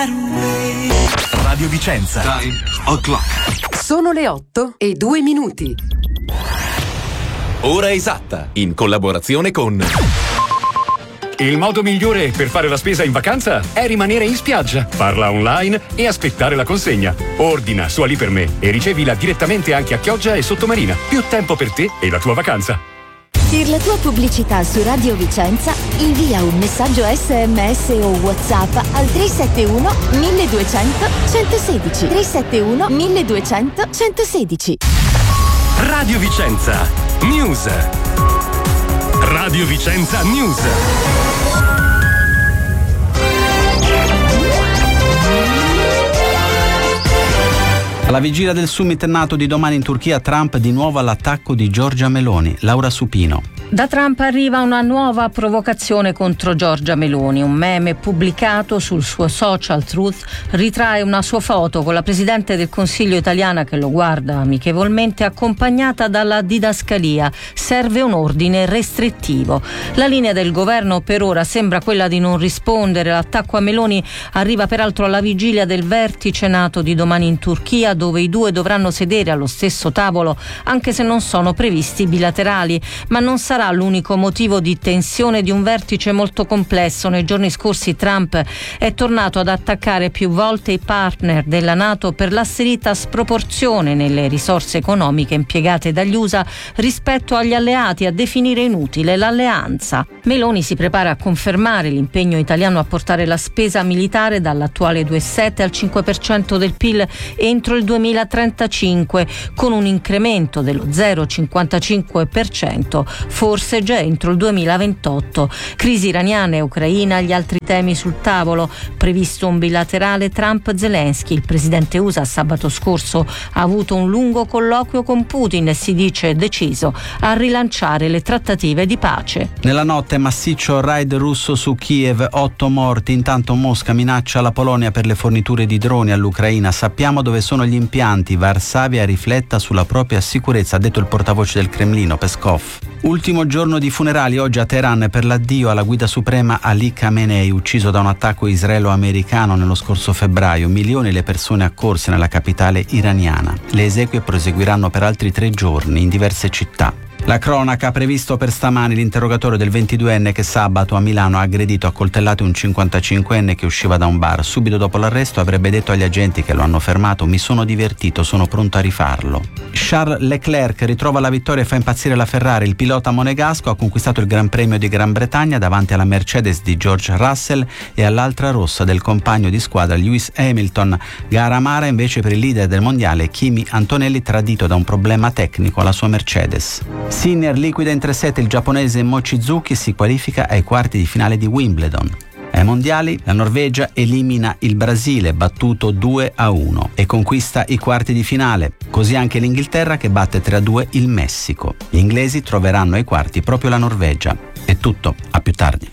Radio Vicenza. Time o'clock. Sono le 8:02. Ora esatta, in collaborazione con... Il modo migliore per fare la spesa in vacanza è rimanere in spiaggia, farla online e aspettare la consegna. Ordina su Ali per me e ricevila direttamente anche a Chioggia e Sottomarina. Più tempo per te e la tua vacanza. Per la tua pubblicità su Radio Vicenza, invia un messaggio SMS o WhatsApp al 371 1200 116. 371 1200 116. Radio Vicenza News. Radio Vicenza News. Alla vigilia del summit NATO di domani in Turchia, Trump di nuovo all'attacco di Giorgia Meloni. Laura Supino. Da Trump arriva una nuova provocazione contro Giorgia Meloni. Un meme pubblicato sul suo social Truth ritrae una sua foto con la Presidente del Consiglio italiana che lo guarda amichevolmente, accompagnata dalla didascalia: serve un ordine restrittivo. La linea del governo per ora sembra quella di non rispondere. L'attacco a Meloni arriva peraltro alla vigilia del vertice NATO di domani in Turchia, dove i due dovranno sedere allo stesso tavolo, anche se non sono previsti bilaterali. Ma non sarà l'unico motivo di tensione di un vertice molto complesso. Nei giorni scorsi Trump è tornato ad attaccare più volte i partner della NATO per l'asserita sproporzione nelle risorse economiche impiegate dagli USA rispetto agli alleati, a definire inutile l'alleanza. Meloni si prepara a confermare l'impegno italiano a portare la spesa militare dall'attuale 2,7 al 5% del PIL entro il 2035, con un incremento dello 0,55%, forse già entro il 2028. Crisi iraniana e ucraina, gli altri temi sul tavolo. Previsto un bilaterale Trump-Zelensky. Il presidente USA sabato scorso ha avuto un lungo colloquio con Putin e si dice deciso a rilanciare le trattative di pace. Nella notte massiccio raid russo su Kiev, 8 morti. Intanto Mosca minaccia la Polonia per le forniture di droni all'Ucraina. Sappiamo dove sono gli impianti. Varsavia rifletta sulla propria sicurezza, ha detto il portavoce del Cremlino, Peskov. Ultimo giorno di funerali oggi a Teheran per l'addio alla guida suprema Ali Khamenei, ucciso da un attacco israelo-americano nello scorso febbraio. Milioni le persone accorse nella capitale iraniana. Le esequie proseguiranno per altri 3 giorni in diverse città. La cronaca ha previsto per stamani l'interrogatorio del 22enne che sabato a Milano ha aggredito a coltellate un 55enne che usciva da un bar. Subito dopo l'arresto avrebbe detto agli agenti che lo hanno fermato: mi sono divertito, sono pronto a rifarlo. Charles Leclerc ritrova la vittoria e fa impazzire la Ferrari. Il pilota monegasco ha conquistato il Gran Premio di Gran Bretagna davanti alla Mercedes di George Russell e all'altra rossa del compagno di squadra Lewis Hamilton. Gara amara invece per il leader del mondiale Kimi Antonelli, tradito da un problema tecnico alla sua Mercedes. Sinner liquida in 3-7 il giapponese Mochizuki, si qualifica ai quarti di finale di Wimbledon. Ai mondiali la Norvegia elimina il Brasile, battuto 2-1, e conquista i quarti di finale. Così anche l'Inghilterra che batte 3-2 il Messico. Gli inglesi troveranno ai quarti proprio la Norvegia. È tutto, a più tardi.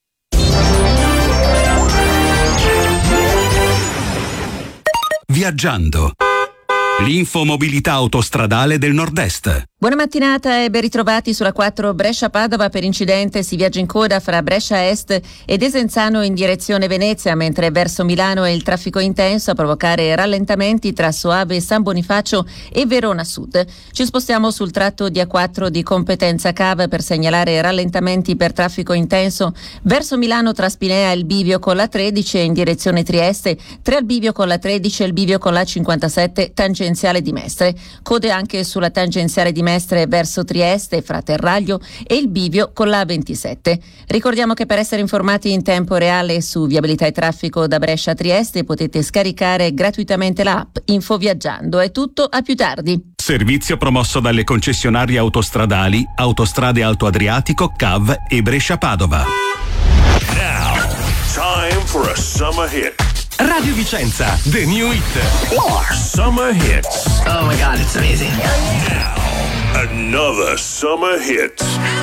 Viaggiando. L'infomobilità autostradale del Nord-Est. Buona mattinata e ben ritrovati sulla 4 Brescia-Padova. Per incidente si viaggia in coda fra Brescia Est e Desenzano in direzione Venezia, mentre verso Milano è il traffico intenso a provocare rallentamenti tra Soave, San Bonifacio e Verona Sud. Ci spostiamo sul tratto di A4 di competenza CAV per segnalare rallentamenti per traffico intenso verso Milano tra Spinea e il bivio con la 13 in direzione Trieste, tra il bivio con la 13 e il bivio con la 57 tangenziale di Mestre. Code anche sulla tangenziale di Mestre verso Trieste, fra Terraglio e il bivio con la 27. Ricordiamo che per essere informati in tempo reale su viabilità e traffico da Brescia a Trieste potete scaricare gratuitamente l'app Infoviaggiando. È tutto, a più tardi. Servizio promosso dalle concessionarie autostradali Autostrade Alto Adriatico, CAV e Brescia-Padova. Now, time for a summer hit. Radio Vicenza, the new hit. Summer hits. Oh my God, it's amazing. Now, another summer hit.